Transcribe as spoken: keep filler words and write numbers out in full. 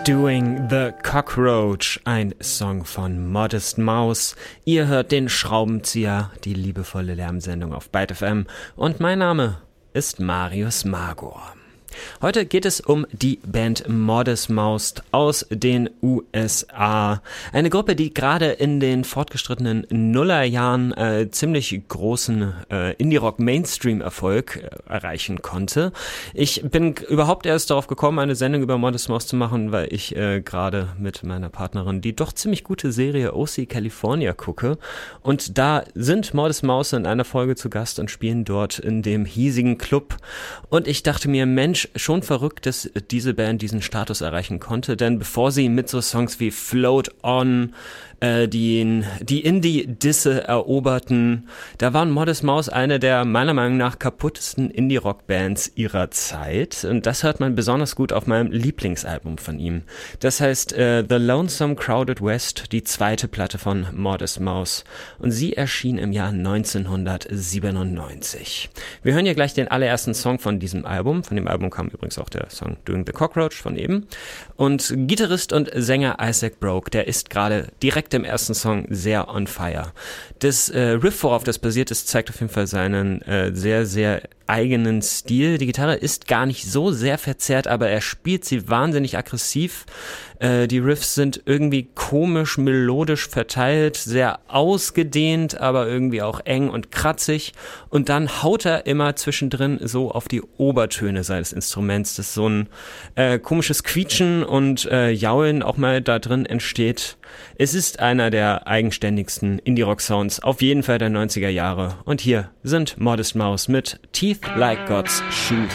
Doing the Cockroach, ein Song von Modest Mouse. Ihr hört den Schraubenzieher, die liebevolle Lärmsendung auf Byte F M, und mein Name ist Marius Magor. Heute geht es um die Band Modest Mouse aus den U S A. Eine Gruppe, die gerade in den fortgeschrittenen Nullerjahren äh, ziemlich großen äh, Indie-Rock-Mainstream-Erfolg äh, erreichen konnte. Ich bin überhaupt erst darauf gekommen, eine Sendung über Modest Mouse zu machen, weil ich äh, gerade mit meiner Partnerin die doch ziemlich gute Serie O C California gucke. Und da sind Modest Mouse in einer Folge zu Gast und spielen dort in dem hiesigen Club. Und ich dachte mir, Mensch, schon verrückt, dass diese Band diesen Status erreichen konnte, denn bevor sie mit so Songs wie Float On äh, die, die Indie-Disse eroberten, da waren Modest Mouse eine der meiner Meinung nach kaputtesten Indie-Rock-Bands ihrer Zeit, und das hört man besonders gut auf meinem Lieblingsalbum von ihm. Das heißt äh, The Lonesome Crowded West, die zweite Platte von Modest Mouse, und sie erschien im Jahr neunzehnhundertsiebenundneunzig. Wir hören ja gleich den allerersten Song von diesem Album. Von dem Album kam übrigens auch der Song Doing the Cockroach von eben. Und Gitarrist und Sänger Isaac Broke, der ist gerade direkt im ersten Song sehr on fire. Das äh, Riff, worauf das basiert ist, zeigt auf jeden Fall seinen äh, sehr, sehr eigenen Stil. Die Gitarre ist gar nicht so sehr verzerrt, aber er spielt sie wahnsinnig aggressiv. Äh, die Riffs sind irgendwie komisch, melodisch verteilt, sehr ausgedehnt, aber irgendwie auch eng und kratzig. Und dann haut er immer zwischendrin so auf die Obertöne seines Instruments, dass so ein äh, komisches Quietschen und äh, Jaulen auch mal da drin entsteht. Es ist einer der eigenständigsten Indie-Rock-Sounds, auf jeden Fall der neunziger Jahre. Und hier sind Modest Mouse mit Teeth Like God's Shoes.